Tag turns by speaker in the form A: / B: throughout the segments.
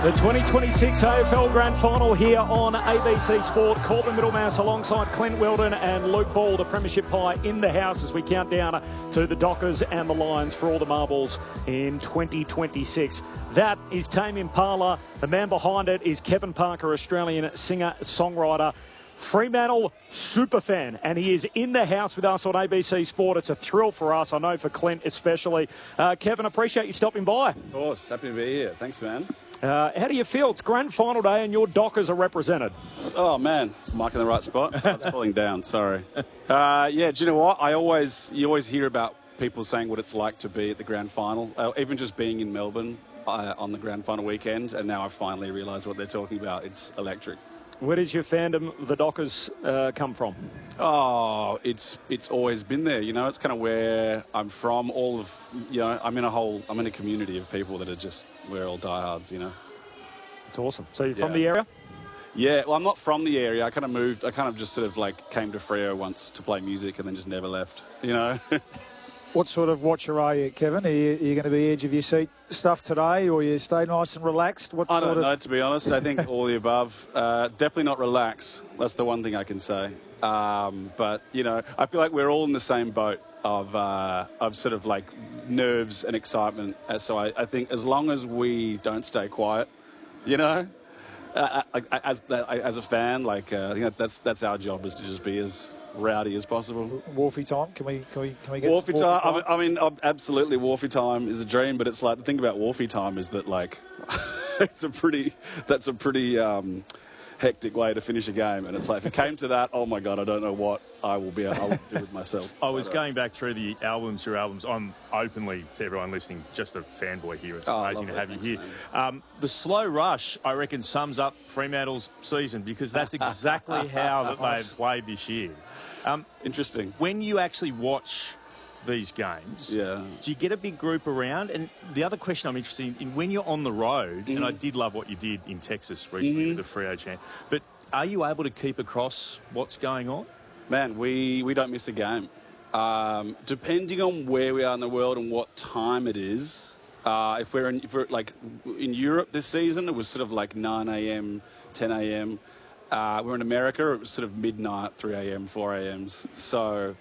A: The 2026 AFL Grand Final here on ABC Sport. Corbin Middlemass alongside Clint Weldon and Luke Ball, the premiership pie in the house as we count down to the Dockers and the Lions for all the marbles in 2026. That is Tame Impala. The man behind it is Kevin Parker, Australian singer-songwriter. Fremantle superfan, and he is in the house with us on ABC Sport. It's a thrill for us, I know for Clint especially. Kevin, appreciate you stopping by.
B: Of course, happy to be here. Thanks, man.
A: How do you feel? It's grand final day and your Dockers are represented.
B: Oh, man. Is the mic in the right spot? It's falling down, sorry. Yeah, do you know what? You always hear about people saying what it's like to be at the grand final, even just being in Melbourne on the grand final weekend, and now I finally realise what they're talking about. It's electric.
A: Where does your fandom of the Dockers come from?
B: Oh, it's always been there. You know, it's kind of where I'm from. I'm in a community of people that are just, we're all diehards, you know.
A: It's awesome. So you're from the area?
B: Yeah, well, I'm not from the area. I kind of just sort of like came to Freo once to play music and then just never left, you know.
C: What sort of watcher are you, Kevin? Are you going to be edge of your seat stuff today, or you stay nice and relaxed?
B: I don't know, to be honest. I think all the above. Definitely not relaxed. That's the one thing I can say. But, you know, I feel like we're all in the same boat of sort of like nerves and excitement. So I think as long as we don't stay quiet, you know, as a fan, like, I think that's our job, is to just be as rowdy as possible.
C: Wharfie time? Can we get
B: Wharfie time? I mean, absolutely, Wharfie time is a dream. But it's like, the thing about Wharfie time is that, like, that's a pretty hectic way to finish a game. And it's like, if it came to that, oh my God, I don't know what I will do with myself.
D: I was going back through your albums. I'm openly, to everyone listening, just a fanboy here. It's amazing to have you here. The slow rush, I reckon, sums up Fremantle's season, because that's exactly how that they've played this year.
B: Interesting.
D: When you actually watch these games, do you get a big group around? And the other question I'm interested in, when you're on the road, and I did love what you did in Texas recently with the Freo chant, but are you able to keep across what's going on?
B: Man, we don't miss a game. Depending on where we are in the world and what time it is, if we're like in Europe this season, it was sort of like 9 a.m., 10 a.m. We're in America, it was sort of midnight, 3 a.m., 4 a.m.s. So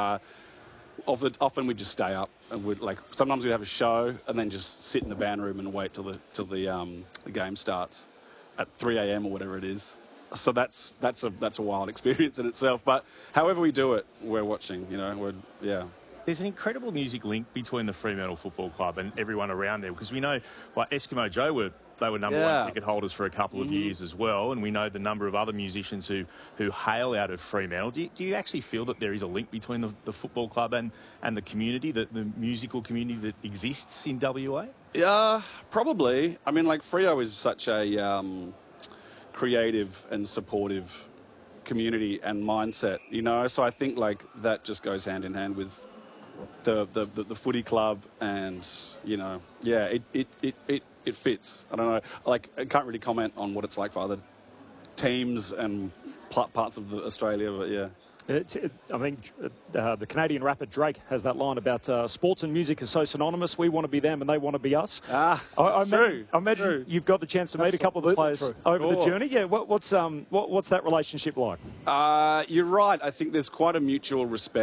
B: often we just stay up, and sometimes we'd have a show and then just sit in the band room and wait till the game starts at 3 a.m. or whatever it is. So that's a wild experience in itself. But however we do it, we're watching. You know,
D: There's an incredible music link between the Fremantle Football Club and everyone around there, because we know, like Eskimo Joe, they were number one ticket holders for a couple of years as well, and we know the number of other musicians who hail out of Fremantle. Do you actually feel that there is a link between the football club and the community, the musical community that exists in WA?
B: Yeah, probably. I mean, like, Freo is such a creative and supportive community and mindset, you know, so I think like that just goes hand in hand with the footy club, and, you know, yeah, it fits. I don't know, like, I can't really comment on what it's like for other teams and parts of Australia, but yeah.
A: I think the Canadian rapper Drake has that line about sports and music are so synonymous. We want to be them and they want to be us.
B: I
A: imagine you've got the chance to meet a couple of the players over the journey. Yeah, what's that relationship like?
B: You're right. I think there's quite a mutual respect.